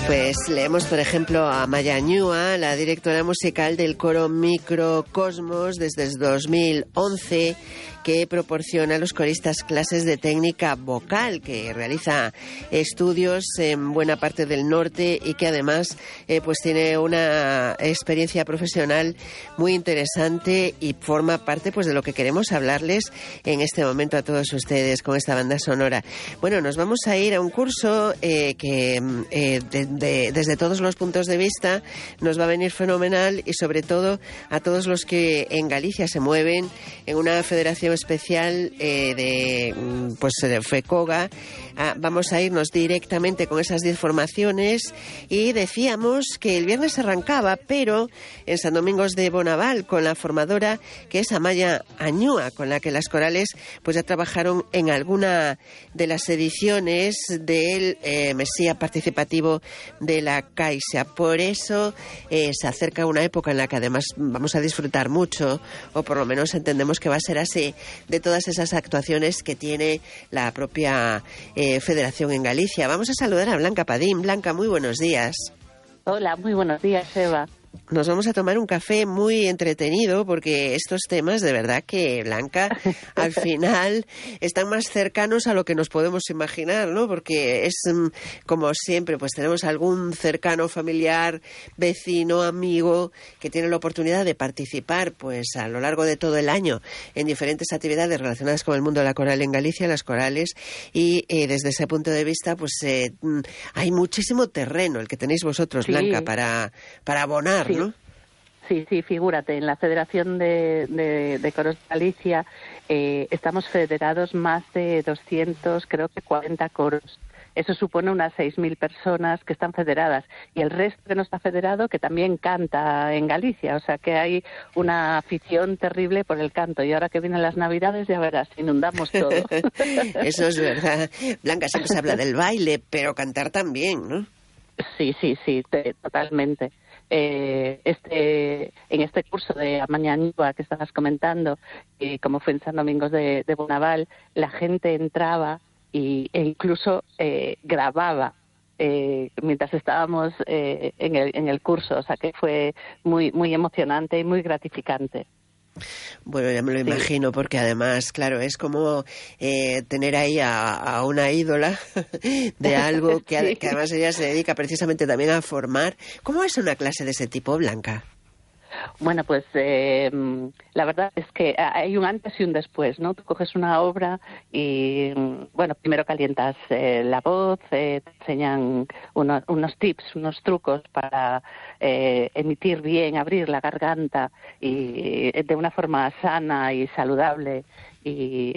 Pues leemos, por ejemplo, a Maya Ñúa, la directora musical del coro Microcosmos desde 2011, que proporciona a los coristas clases de técnica vocal, que realiza estudios en buena parte del norte y que además pues tiene una experiencia profesional muy interesante y forma parte pues de lo que queremos hablarles en este momento a todos ustedes con esta banda sonora. Bueno, nos vamos a ir a un curso que desde todos los puntos de vista nos va a venir fenomenal, y sobre todo a todos los que en Galicia se mueven en una federación especial de FECOGA. Vamos a irnos directamente con esas 10 formaciones, y decíamos que el viernes arrancaba, pero en San Domingos de Bonaval, con la formadora que es Amaya Añúa, con la que las corales pues ya trabajaron en alguna de las ediciones del Mesía Participativo de la Caixa. Por eso se acerca una época en la que además vamos a disfrutar mucho, o por lo menos entendemos que va a ser así, de todas esas actuaciones que tiene la propia Federación en Galicia. Vamos a saludar a Blanca Padín. Blanca, muy buenos días. Hola, muy buenos días, Eva. Nos vamos a tomar un café muy entretenido, porque estos temas, de verdad que, Blanca, al final están más cercanos a lo que nos podemos imaginar, ¿no? Porque es, como siempre, pues tenemos algún cercano familiar, vecino, amigo, que tiene la oportunidad de participar, pues a lo largo de todo el año en diferentes actividades relacionadas con el mundo de la coral en Galicia, las corales, y desde ese punto de vista, pues hay muchísimo terreno el que tenéis vosotros, sí, Blanca, para abonar. Sí. ¿No? Sí, figúrate, en la Federación de Coros de Galicia estamos federados más de 200, creo que 40 coros. Eso supone unas 6.000 personas que están federadas, y el resto que no está federado que también canta en Galicia, o sea que hay una afición terrible por el canto, y ahora que vienen las Navidades ya verás, inundamos todo. Eso es verdad. Blanca, siempre se habla del baile, pero cantar también, ¿no? Sí, totalmente. En este curso de Amaya Ñúa que estabas comentando, como fue en San Domingos de Bonaval, la gente entraba e incluso grababa mientras estábamos en el curso, o sea que fue muy, muy emocionante y muy gratificante. Bueno, ya me lo imagino, porque además, claro, es como tener ahí a una ídola de algo que, sí, que además ella se dedica precisamente también a formar. ¿Cómo es una clase de ese tipo, Blanca? Bueno, pues la verdad es que hay un antes y un después, ¿no? Tú coges una obra y, bueno, primero calientas la voz, te enseñan unos tips, unos trucos para emitir bien, abrir la garganta y de una forma sana y saludable, y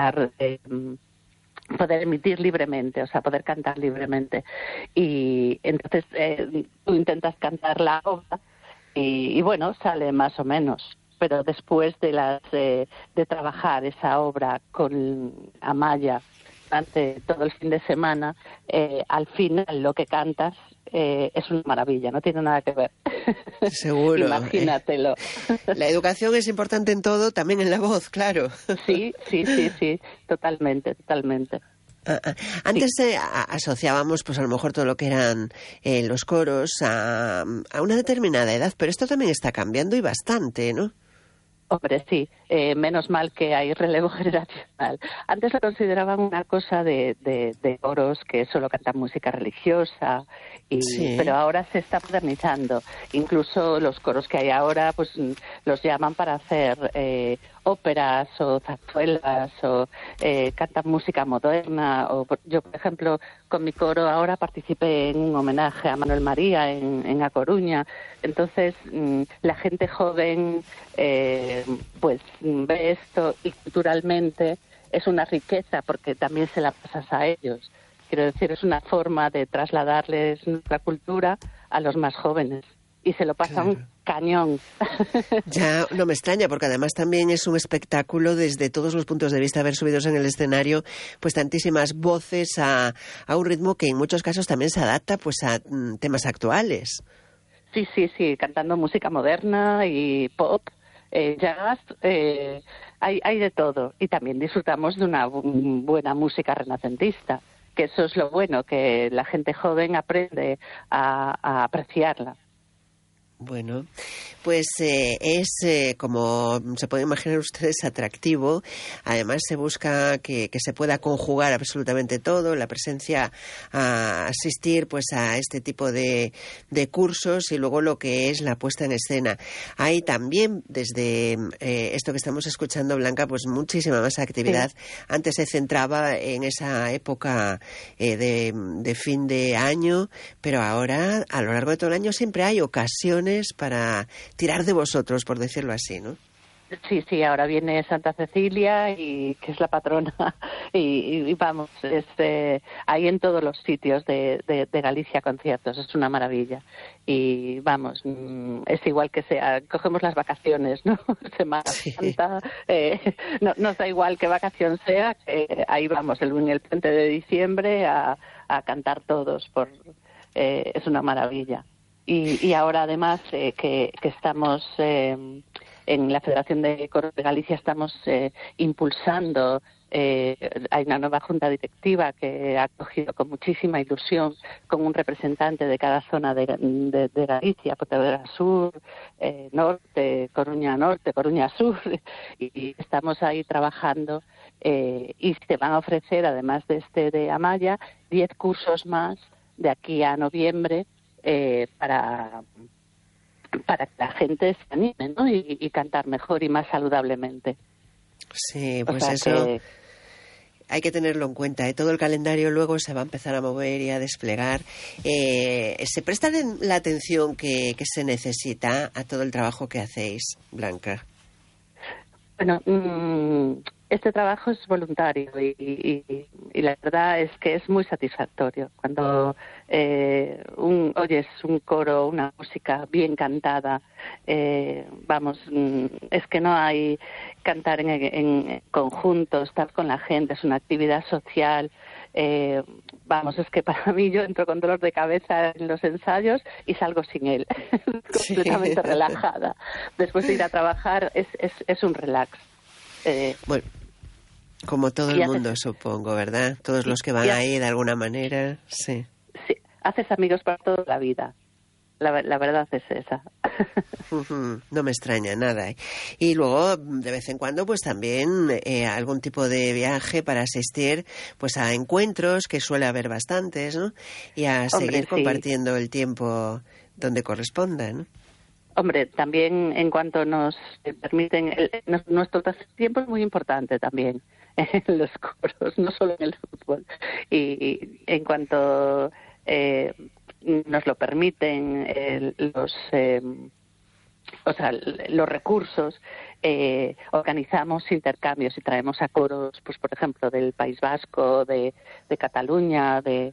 poder emitir libremente, o sea, poder cantar libremente. Y entonces tú intentas cantar la obra, y bueno, sale más o menos, pero después de trabajar esa obra con Amaya durante todo el fin de semana, al final lo que cantas es una maravilla, no tiene nada que ver. Seguro. Imagínatelo. La educación es importante en todo, también en la voz, claro. Sí, totalmente. Antes asociábamos, pues a lo mejor todo lo que eran los coros a una determinada edad, pero esto también está cambiando, y bastante, ¿no? Hombre, sí, menos mal que hay relevo generacional. Antes lo consideraban una cosa de coros que solo cantan música religiosa, sí, pero ahora se está modernizando. Incluso los coros que hay ahora, pues los llaman para hacer óperas o zarzuelas, o cantan música moderna. Yo, por ejemplo, con mi coro ahora participé en un homenaje a Manuel María en A Coruña. Entonces, la gente joven pues ve esto, y culturalmente es una riqueza, porque también se la pasas a ellos. Quiero decir, es una forma de trasladarles nuestra cultura a los más jóvenes, y se lo pasan, claro, cañón. Ya no me extraña, porque además también es un espectáculo desde todos los puntos de vista, ver subidos en el escenario pues tantísimas voces a un ritmo que en muchos casos también se adapta pues a temas actuales. Sí, cantando música moderna y pop, jazz, hay de todo, y también disfrutamos de una buena música renacentista. que eso es lo bueno, que la gente joven aprende a apreciarla. Bueno, pues como se pueden imaginar ustedes, atractivo. Además se busca que se pueda conjugar absolutamente todo, la presencia, a asistir pues a este tipo de cursos y luego lo que es la puesta en escena. Hay también desde esto que estamos escuchando, Blanca, pues muchísima más actividad. Sí. Antes se centraba en esa época de fin de año, pero ahora a lo largo de todo el año siempre hay ocasiones para tirar de vosotros, por decirlo así, ¿no? Sí, ahora viene Santa Cecilia, y que es la patrona, y vamos, hay en todos los sitios de Galicia conciertos, es una maravilla. Y vamos, es igual que sea, cogemos las vacaciones, ¿no? Semana Santa, no, nos da igual qué vacación sea, ahí vamos, en el puente de diciembre a cantar todos, es una maravilla. Y ahora además que estamos en la Federación de Coros de Galicia, estamos impulsando, hay una nueva junta directiva que ha acogido con muchísima ilusión con un representante de cada zona de Galicia, Pontevedra Sur, Norte, Coruña Norte, Coruña Sur, y estamos ahí trabajando, y se van a ofrecer, además de de Amaya, 10 cursos más de aquí a noviembre, para que la gente se anime, ¿no? Y cantar mejor y más saludablemente. Sí, pues eso hay que tenerlo en cuenta. Todo el calendario luego se va a empezar a mover y a desplegar. ¿Se presta la atención que se necesita a todo el trabajo que hacéis, Blanca? Bueno, este trabajo es voluntario y la verdad es que es muy satisfactorio cuando oyes un coro, una música bien cantada. Vamos, es que no hay cantar en conjunto, estar con la gente, es una actividad social. Vamos, es que para mí yo entro con dolor de cabeza en los ensayos y salgo sin él, completamente relajada. Después de ir a trabajar es un relax. Bueno, como todo el mundo, supongo, ¿verdad? Todos los que van ahí de alguna manera, sí. Sí, haces amigos para toda la vida. La verdad es esa. No me extraña nada. Y luego, de vez en cuando, pues también algún tipo de viaje para asistir pues a encuentros, que suele haber bastantes, ¿no? Y a seguir compartiendo el tiempo donde corresponda, ¿no? Hombre, también en cuanto nos permiten, nuestro tiempo es muy importante también en los coros, no solo en el fútbol. Y en cuanto nos lo permiten los recursos, organizamos intercambios y traemos a coros, pues por ejemplo, del País Vasco, de Cataluña, de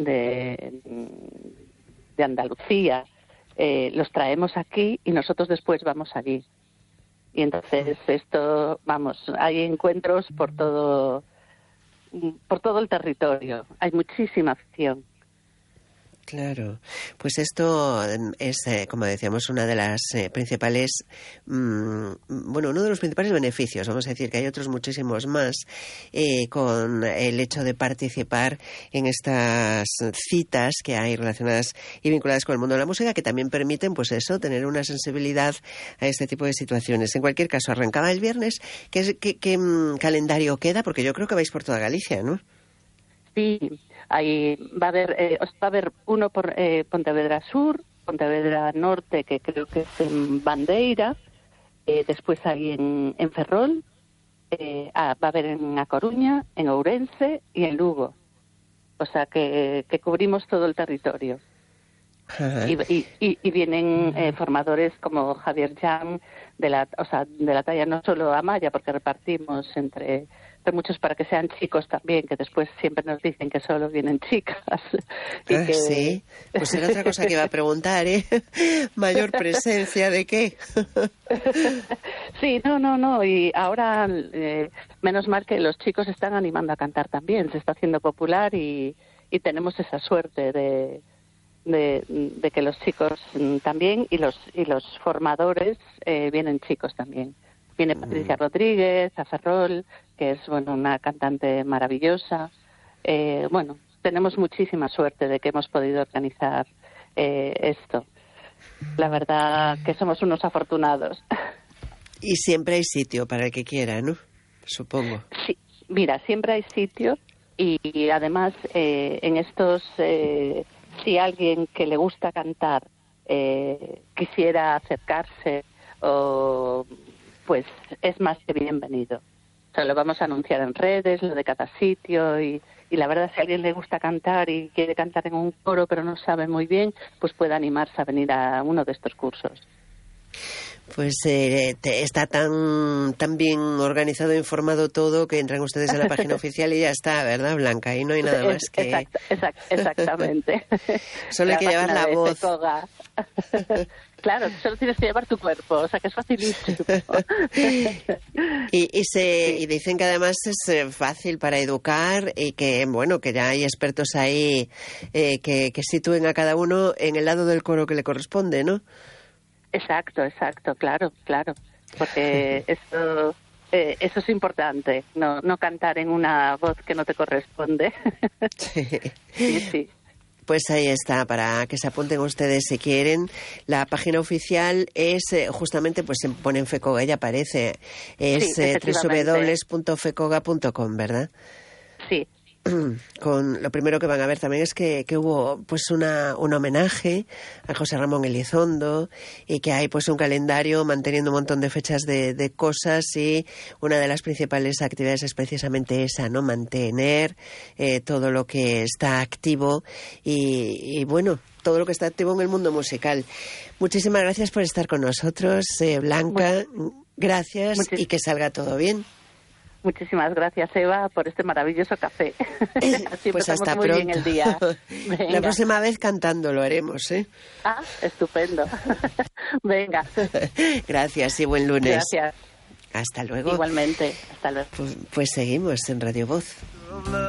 Andalucía. Los traemos aquí y nosotros después vamos allí. Y entonces hay encuentros por todo el territorio. Hay muchísima afición. Claro, pues esto es, como decíamos, una de las principales, uno de los principales beneficios, vamos a decir que hay otros muchísimos más, con el hecho de participar en estas citas que hay relacionadas y vinculadas con el mundo de la música, que también permiten, pues eso, tener una sensibilidad a este tipo de situaciones. En cualquier caso, arrancaba el viernes. ¿Qué calendario queda? Porque yo creo que vais por toda Galicia, ¿no? Sí. Ahí va a haber uno por Pontevedra Sur, Pontevedra Norte, que creo que es en Bandeira, después hay en Ferrol, va a haber en A Coruña, en Ourense y en Lugo. O sea que cubrimos todo el territorio. Y vienen formadores como Javier Jan, de la talla no solo Amaya, porque repartimos entre muchos para que sean chicos también, que después siempre nos dicen que solo vienen chicas. Sí, pues era otra cosa que iba a preguntar, ¿eh? ¿Mayor presencia de qué? Sí, no, y ahora menos mal que los chicos están animando a cantar también, se está haciendo popular y tenemos esa suerte de que los chicos también y los formadores vienen chicos también. Viene Patricia Rodríguez a Ferrol, que es una cantante maravillosa. tenemos muchísima suerte de que hemos podido organizar esto. La verdad que somos unos afortunados. Y siempre hay sitio para el que quiera, ¿no? Supongo. Sí, mira, siempre hay sitio y además en estos, si alguien que le gusta cantar quisiera acercarse, pues es más que bienvenido. O sea, lo vamos a anunciar en redes, lo de cada sitio y la verdad, si a alguien le gusta cantar y quiere cantar en un coro pero no sabe muy bien, pues puede animarse a venir a uno de estos cursos. Pues está tan bien organizado e informado todo que entran ustedes a la página oficial y ya está, ¿verdad, Blanca? Y no hay nada más que... Exactamente. Solo hay que llevar la voz. Claro, solo tienes que llevar tu cuerpo, o sea que es facilísimo. Y dicen que además es fácil para educar y que, bueno, que ya hay expertos ahí que sitúen a cada uno en el lado del coro que le corresponde, ¿no? Exacto, claro, porque eso es importante, no cantar en una voz que no te corresponde. Sí. Pues ahí está, para que se apunten ustedes si quieren. La página oficial es justamente, pues se pone en FECOGA, ya aparece, es www.fecoga.com, ¿verdad? Sí. Con lo primero que van a ver también es que hubo pues un homenaje a José Ramón Elizondo y que hay pues un calendario manteniendo un montón de fechas de cosas y una de las principales actividades es precisamente esa, ¿no? Mantener todo lo que está activo y bueno, todo lo que está activo en el mundo musical. Muchísimas gracias por estar con nosotros, Blanca. Gracias y que salga todo bien. Muchísimas gracias, Eva, por este maravilloso café. Así pues hasta muy pronto. Bien el día. La próxima vez cantando lo haremos, ¿eh? Ah, estupendo. Venga. Gracias y buen lunes. Gracias. Hasta luego. Igualmente. Hasta luego. Pues seguimos en Radio Voz.